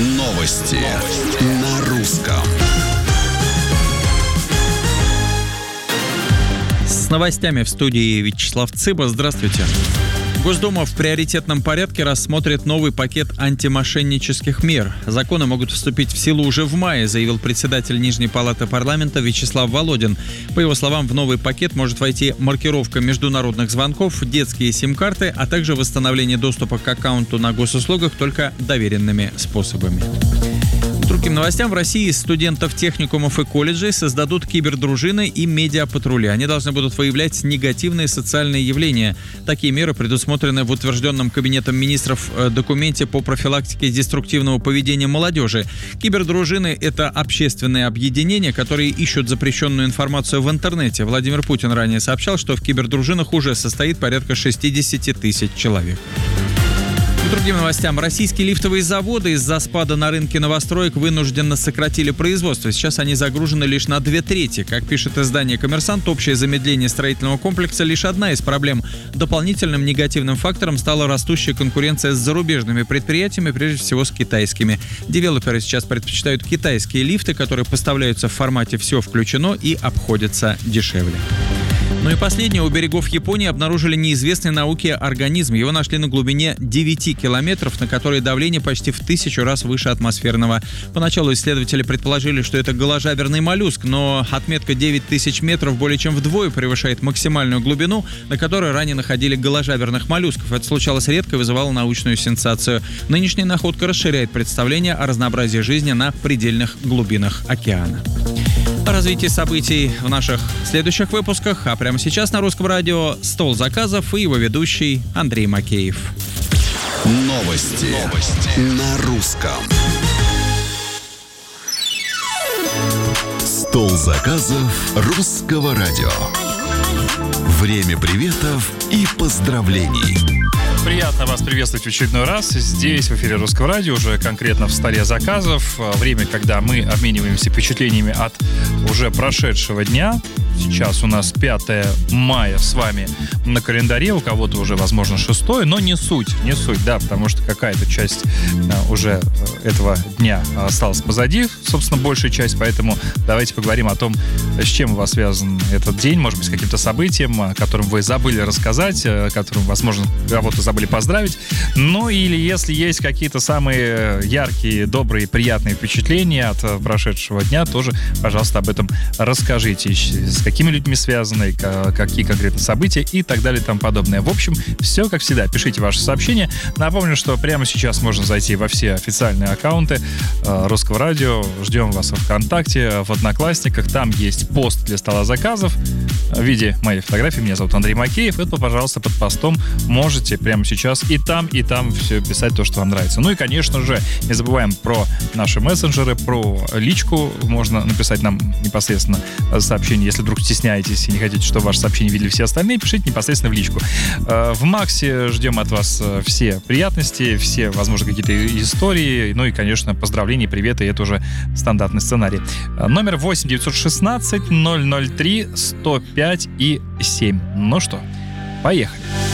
Новости на русском. С новостями в студии Вячеслав Цыба. Здравствуйте. Госдума в приоритетном порядке рассмотрит новый пакет антимошеннических мер. Законы могут вступить в силу уже в мае, заявил председатель Нижней палаты парламента Вячеслав Володин. По его словам, в новый пакет может войти маркировка международных звонков, детские сим-карты, а также восстановление доступа к аккаунту на госуслугах только доверенными способами. К другим новостям. В России из студентов техникумов и колледжей создадут кибердружины и медиапатрули. Они должны будут выявлять негативные социальные явления. Такие меры предусмотрены в утвержденном Кабинетом министров документе по профилактике деструктивного поведения молодежи. Кибердружины – это общественные объединения, которые ищут запрещенную информацию в интернете. Владимир Путин ранее сообщал, что в кибердружинах уже состоит порядка 60 тысяч человек. К другим новостям. Российские лифтовые заводы из-за спада на рынке новостроек вынужденно сократили производство. Сейчас они загружены лишь на 2/3. Как пишет издание «Коммерсант», общее замедление строительного комплекса лишь одна из проблем. Дополнительным негативным фактором стала растущая конкуренция с зарубежными предприятиями, прежде всего с китайскими. Девелоперы сейчас предпочитают китайские лифты, которые поставляются в формате «все включено» и обходятся дешевле. Ну и последнее. У берегов Японии обнаружили неизвестный науке организм. Его нашли на глубине 9 километров, на которой давление почти в 1000 раз выше атмосферного. Поначалу исследователи предположили, что это голожаберный моллюск, но отметка 9000 метров более чем вдвое превышает максимальную глубину, на которой ранее находили голожаберных моллюсков. Это случалось редко и вызывало научную сенсацию. Нынешняя находка расширяет представление о разнообразии жизни на предельных глубинах океана. О развитии событий в наших следующих выпусках. А прямо сейчас на Русском радио «Стол заказов» и его ведущий Андрей Макеев. Новости на русском. Стол заказов Русского радио. Время приветов и поздравлений. Приятно вас приветствовать в очередной раз здесь, в эфире Русского радио, уже конкретно в столе заказов. Время, когда мы обмениваемся впечатлениями от уже прошедшего дня. Сейчас у нас 5 мая с вами на календаре, у кого-то уже, возможно, 6, но не суть, да, потому что какая-то часть уже этого дня осталась позади, собственно, большая часть, поэтому давайте поговорим о том, с чем у вас связан этот день, может быть, с каким-то событием, о котором вы забыли рассказать, о котором, возможно, кого-то забыли поздравить, ну или если есть какие-то самые яркие, добрые, приятные впечатления от прошедшего дня, тоже, пожалуйста, об этом расскажите, с какими людьми связаны, какие конкретно события и так далее и тому подобное. В общем, все как всегда. Пишите ваши сообщения. Напомню, что прямо сейчас можно зайти во все официальные аккаунты Русского радио. Ждем вас в ВКонтакте, в Одноклассниках. Там есть пост для стола заказов в виде моей фотографии. Меня зовут Андрей Макеев. Это, пожалуйста, под постом можете прямо сейчас и там все писать то, что вам нравится. Ну и, конечно же, не забываем про наши мессенджеры, про личку. Можно написать нам непосредственно сообщение, если вдруг стесняетесь и не хотите, чтобы ваше сообщение видели все остальные, пишите непосредственно в личку. В Максе ждем от вас все приятности, все, возможно, какие-то истории, ну и, конечно, поздравления, приветы, это уже стандартный сценарий. Номер 8 916 003 105 и 7. Ну что, поехали.